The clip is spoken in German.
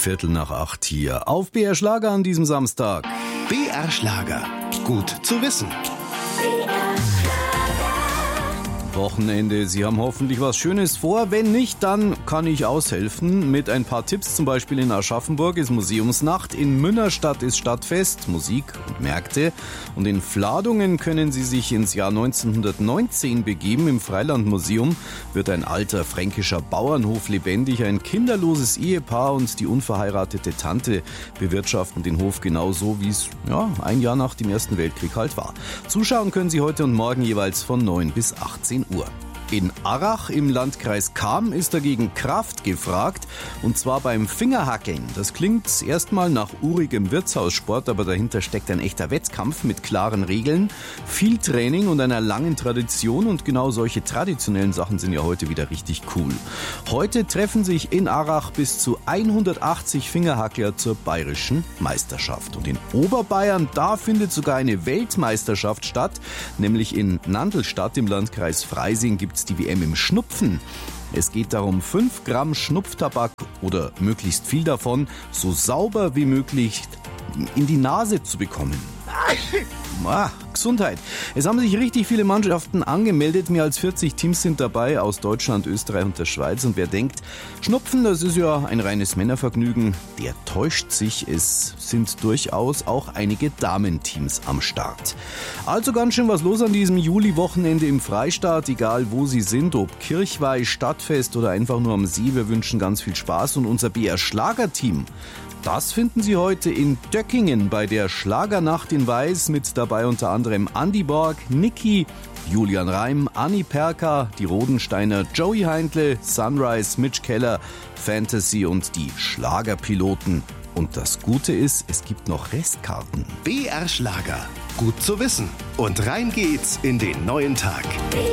7:15 hier auf BR Schlager an diesem Samstag. BR Schlager. Gut zu wissen. Wochenende, Sie haben hoffentlich was Schönes vor. Wenn nicht, dann kann ich aushelfen mit ein paar Tipps. Zum Beispiel in Aschaffenburg ist Museumsnacht, in Münnerstadt ist Stadtfest, Musik und Märkte. Und in Vladungen können Sie sich ins Jahr 1919 begeben. Im Freilandmuseum wird ein alter fränkischer Bauernhof lebendig. Ein kinderloses Ehepaar und die unverheiratete Tante bewirtschaften den Hof genauso, wie es ein Jahr nach dem Ersten Weltkrieg halt war. Zuschauen können Sie heute und morgen jeweils von 9 bis 18 Uhr. In Arrach im Landkreis Cham ist dagegen Kraft gefragt, und zwar beim Fingerhackeln. Das klingt erstmal nach urigem Wirtshaussport, aber dahinter steckt ein echter Wettkampf mit klaren Regeln, viel Training und einer langen Tradition, und genau solche traditionellen Sachen sind ja heute wieder richtig cool. Heute treffen sich in Arrach bis zu 180 Fingerhackler zur bayerischen Meisterschaft. Und in Oberbayern, da findet sogar eine Weltmeisterschaft statt, nämlich in Nandlstadt im Landkreis Freising gibt die WM im Schnupfen. Es geht darum, 5 Gramm Schnupftabak oder möglichst viel davon so sauber wie möglich in die Nase zu bekommen. Gesundheit. Es haben sich richtig viele Mannschaften angemeldet. Mehr als 40 Teams sind dabei aus Deutschland, Österreich und der Schweiz. Und wer denkt, Schnupfen, das ist ja ein reines Männervergnügen, der täuscht sich. Es sind durchaus auch einige Damenteams am Start. Also ganz schön was los an diesem Juli-Wochenende im Freistaat. Egal wo Sie sind, ob Kirchweih, Stadtfest oder einfach nur am See. Wir wünschen ganz viel Spaß. Und unser BR-Schlager-Team, das finden Sie heute in Döckingen bei der Schlagernacht in Weiß, mit dabei unter anderem Andi Borg, Niki, Julian Reim, Anni Perka, die Rodensteiner, Joey Heindle, Sunrise, Mitch Keller, Fantasy und die Schlagerpiloten. Und das Gute ist, es gibt noch Restkarten. BR Schlager. Gut zu wissen. Und rein geht's in den neuen Tag.